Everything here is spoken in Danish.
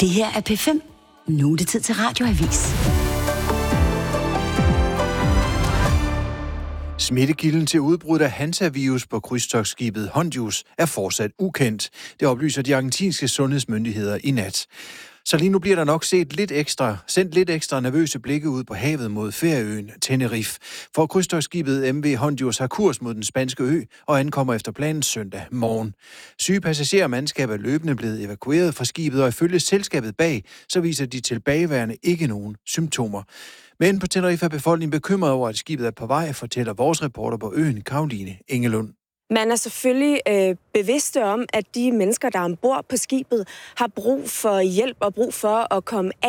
Det her er P5. Nu er det tid til Radioavis. Smittekilden til udbruddet af Hansa-virus på krydstogtskibet Hondius er fortsat ukendt. Det oplyser de argentinske sundhedsmyndigheder i nat. Så lige nu bliver der nok sendt lidt ekstra nervøse blikke ud på havet mod ferieøen Tenerife. For krydstogtskibet MV Hondius har kurs mod den spanske ø og ankommer efter planen søndag morgen. Syge passagerer og mandskab er løbende blevet evakueret fra skibet, og ifølge selskabet bag, så viser de tilbageværende ikke nogen symptomer. Men på Tenerife er befolkningen bekymret over, at skibet er på vej, fortæller vores reporter på øen, Caroline Engelund. Man er selvfølgelig bevidste om, at de mennesker, der er ombord på skibet, har brug for hjælp og brug for at komme af